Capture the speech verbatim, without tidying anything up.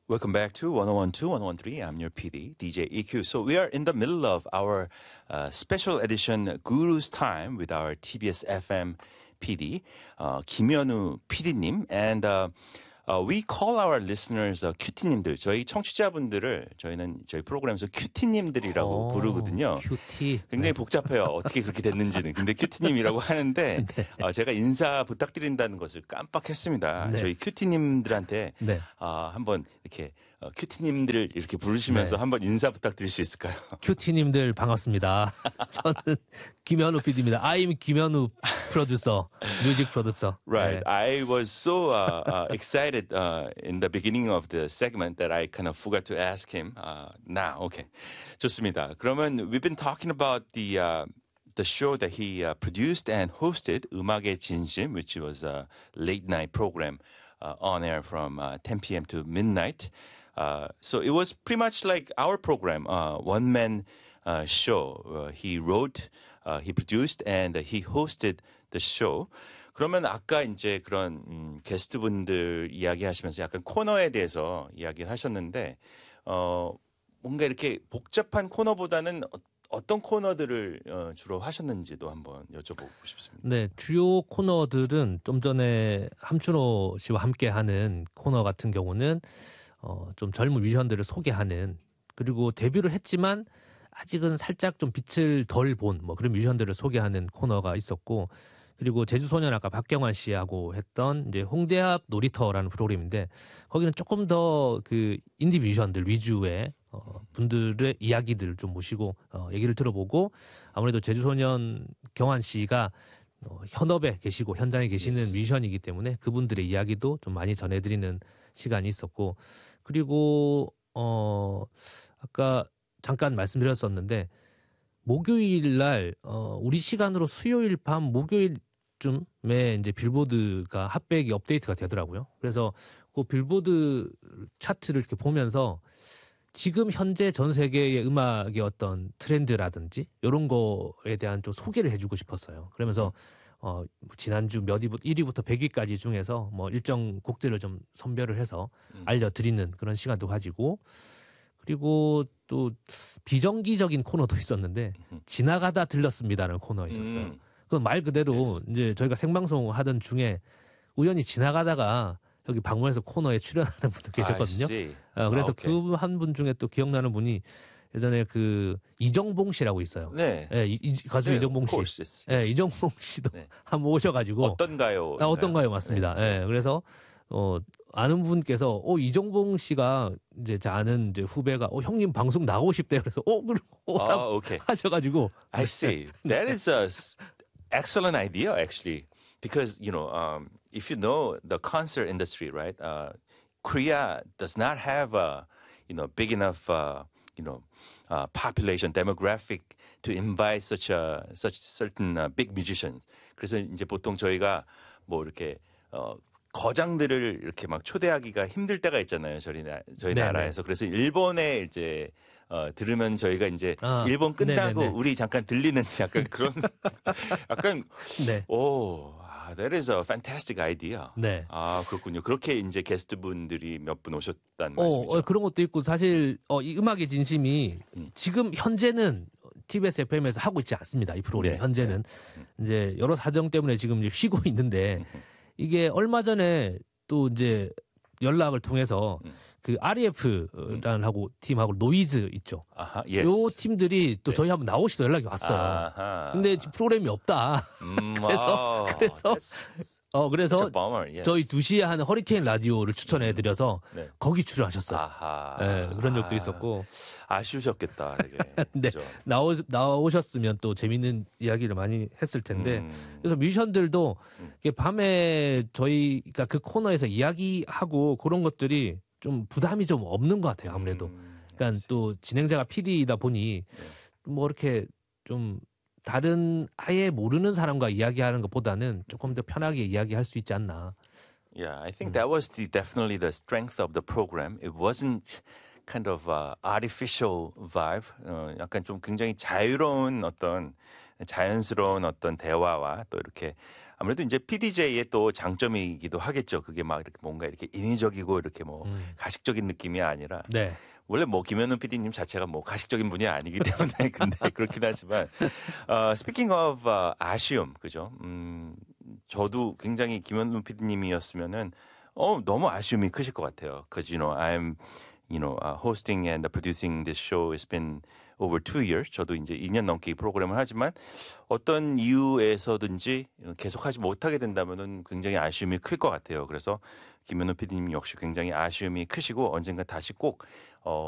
Welcome back to one oh one two, one oh one three. I'm your P D, D J E Q. So we are in the middle of our uh, special edition Guru's Time with our T B S F M P D, uh, 김현우 피디님. And uh, uh, we call our listeners uh, 큐티님들. 저희 청취자분들을 저희는 저희 프로그램에서 큐티님들이라고 오, 부르거든요. 큐티. 굉장히 네. 복잡해요. 어떻게 그렇게 됐는지는. 근데 큐티님이라고 하는데 네. 어, 제가 인사 부탁드린다는 것을 깜빡했습니다. 네. 저희 큐티님들한테 네. 어, 한번 이렇게 어, 큐티님들을 이렇게 부르시면서 네. 한번 인사 부탁드릴 수 있을까요? 큐티님들 반갑습니다. 저는 김현우 피디입니다. I'm 김현우 프로듀서, 뮤직 프로듀서. Right. 네. I was so uh, uh, excited uh, in the beginning of the segment that I kind of forgot to ask him. Uh, now, okay. 좋습니다. 그러면 we've been talking about the uh, the show that he uh, produced and hosted, 음악의 진심, which was a late night program uh, on air from uh, ten p.m. to midnight. Uh, so it was pretty much like our program, uh, one man uh, show. Uh, he wrote, uh, he produced, and uh, he hosted the show. 그러면 아까 이제 그런 음, 게스트분들 이야기하시면서 약간 코너에 대해서 이야기를 하셨는데 어, 뭔가 이렇게 복잡한 코너보다는 어, 어떤 코너들을 어, 주로 하셨는지도 한번 여쭤보고 싶습니다. 네, 주요 코너들은 좀 전에 함춘호 씨와 함께하는 코너 같은 경우는 어, 좀 젊은 뮤지션들을 소개하는, 그리고 데뷔를 했지만 아직은 살짝 좀 빛을 덜 본 뭐 그런 뮤지션들을 소개하는 코너가 있었고, 그리고 제주소년 아까 박경환 씨하고 했던 이제 홍대 앞 놀이터라는 프로그램인데, 거기는 조금 더 그 인디 뮤지션들 위주의 어, 분들의 이야기들을 좀 모시고 어, 얘기를 들어보고, 아무래도 제주소년 경환 씨가 어, 현업에 계시고 현장에 계시는 yes. 뮤지션이기 때문에 그분들의 이야기도 좀 많이 전해드리는 시간이 있었고, 그리고 어 아까 잠깐 말씀드렸었는데 목요일 날 어, 우리 시간으로 수요일 밤 목요일쯤에 이제 빌보드가 핫백이 업데이트가 되더라고요. 그래서 그 빌보드 차트를 이렇게 보면서 지금 현재 전 세계의 음악의 어떤 트렌드라든지 이런 거에 대한 좀 소개를 해주고 싶었어요. 그러면서 어, 지난주 몇 위부터 일 위부터 백 위까지 중에서 뭐 일정 곡들을 좀 선별을 해서 음. 알려드리는 그런 시간도 가지고, 그리고 또 비정기적인 코너도 있었는데 음. 지나가다 들렀습니다라는 코너가 있었어요. 음. 그건 말 그대로 yes. 이제 저희가 생방송 하던 중에 우연히 지나가다가 여기 방문해서 코너에 출연하는 분도 계셨거든요. 어, 그래서 ah, okay. 그 한 분 중에 또 기억나는 분이 예전에 그 이정봉 씨라고 있어요. 네. 네 이, 이, 가수 네, 이정봉 씨. yes. 네, 이정봉 씨도 네. 한번 오셔가지고. 어떤가요? 아, 어떤가요? 맞습니다. 네. 네. 그래서 어 아는 분께서 어 이정봉 씨가 이제 제 아는 이제 후배가 어 형님 방송 나가고 싶대요. 그래서 어 그럼 아, 오케이. 하셔가지고. I see. That is a excellent idea, actually, because you know, um, if you know the concert industry, right? Uh, Korea does not have a you know big enough. Uh, you know, uh, population demographic to invite such a such certain uh, big musicians. 그래서 이제 보통 저희가 뭐 이렇게 어 거장들을 이렇게 막 초대하기가 힘들 때가 있잖아요. 저희 나, 저희 네네. 나라에서. 그래서 일본에 이제 어 들으면 저희가 이제 아, 일본 끝나고 네네네. 우리 잠깐 들리는 약간 그런 약간 네. 오. That is a fantastic idea. 네. 아, 그렇군요. 그렇게 이제 게스트분들이 몇 분 오셨다는 어, 말씀이죠. 어, 그런 것도 있고, 사실, 어, 이 음악의 진심이 음. 지금 현재는 티비에스 에프엠에서 하고 있지 않습니다. 이 프로그램. 네. 현재는. 네. 이제 여러 사정 때문에 지금 쉬고 있는데, 이게 얼마 전에 또 이제 연락을 통해서 음. 그 알이에프라는 하고 팀하고 노이즈 있죠. 아하, yes. 요 팀들이 또 네. 저희 한번 나오시다 연락이 왔어요. 아하. 근데 프로그램이 없다. 음, 그래서 oh, 그래서 어 그래서 yes. 저희 두 시에 하는 허리케인 라디오를 추천해 드려서 음, 네. 거기 출연하셨어요. 아하. 네, 그런 적도 아, 있었고 아쉬우셨겠다. 되게. 네. 나오 나오셨으면 또 재밌는 이야기를 많이 했을 텐데. 음. 그래서 뮤지션들도 음. 밤에 저희가 그 코너에서 이야기하고 그런 것들이 좀 부담이 좀 없는 것 같아요, 아무래도. 음, 그러니까 또 진행자가 피디이다 보니 네. 뭐 이렇게 좀 다른 아예 모르는 사람과 이야기하는 것보다는 조금 더 편하게 이야기할 수 있지 않나. Yeah, I think 음. that was the, definitely the strength of the program. It wasn't kind of uh, artificial vibe. 어, 약간 좀 굉장히 자유로운 어떤 자연스러운 어떤 대화와 또 이렇게 아무래도 이제 피디제이의 또 장점이기도 하겠죠. 그게 막 이렇게 뭔가 이렇게 인위적이고 이렇게 뭐 음. 가식적인 느낌이 아니라 네. 원래 뭐 김현우 피디님 자체가 뭐 가식적인 분이 아니기 때문에 근데 그렇긴 하지만 어, speaking of 어, 아쉬움 그죠? 음, 저도 굉장히 김현우 피디님이었으면은 어 너무 아쉬움이 크실 것 같아요. Because you know I'm you know uh, hosting and producing this show has been over two years. 저도 이제 이 년 넘게 이 프로그램을 하지만 어떤 이유에서든지 계속하지 못하게 된다면은 굉장히 아쉬움이 클 것 같아요. 그래서 김현우 피디님 역시 굉장히 아쉬움이 크시고 언젠가 다시 꼭 어,